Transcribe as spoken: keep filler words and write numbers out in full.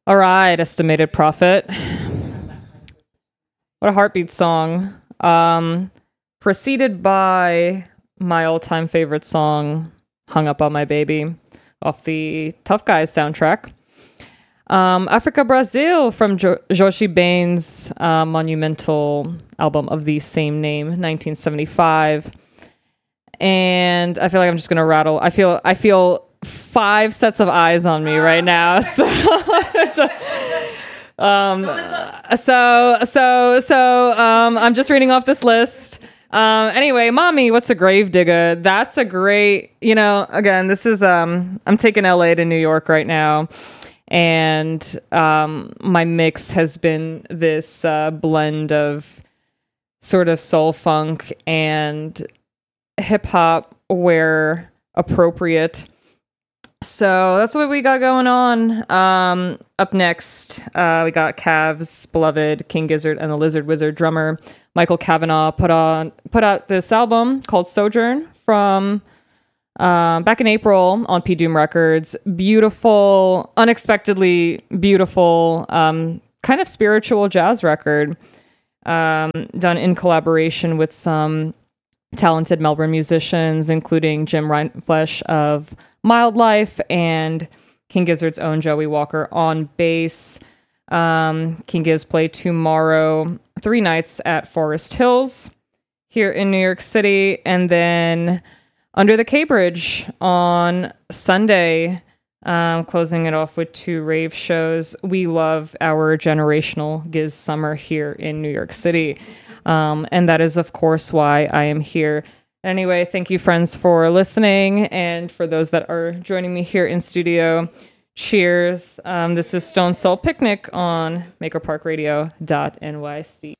All right, Estimated Prophet. What a heartbeat song. Um, preceded by my all-time favorite song, Hung Up on My Baby, off the Tough Guys soundtrack. Um, Africa Brazil from jo- Joshi Bain's uh, monumental album of the same name, nineteen seventy-five. And I feel like I'm just gonna rattle. I feel I feel five sets of eyes on me right now. So, um, so so so um, I'm just reading off this list. Um, anyway, Mommy, What's a Gravedigger? That's a great. You know, again, this is um, I'm taking L A to New York right now. And um, my mix has been this uh, blend of sort of soul funk and hip hop where appropriate. So that's what we got going on. Um, up next, uh, we got Cav's beloved King Gizzard and the Lizard Wizard drummer Michael Kavanagh put on put out this album called Sojourn from. Um, back in April on P Doom Records. Beautiful, unexpectedly beautiful, um, kind of spiritual jazz record, um, done in collaboration with some talented Melbourne musicians, including Jim Rindfleisch of Mild Life and King Gizzard's own Joey Walker on bass. Um, King Giz play tomorrow, three nights at Forest Hills here in New York City, and then Under the K Bridge on Sunday, um, closing it off with two rave shows. We love our generational Giz summer here in New York City. Um, and that is, of course, why I am here. Anyway, thank you, friends, for listening. And for those that are joining me here in studio, cheers. Um, this is Stone Soul Picnic on maker park radio dot N Y C.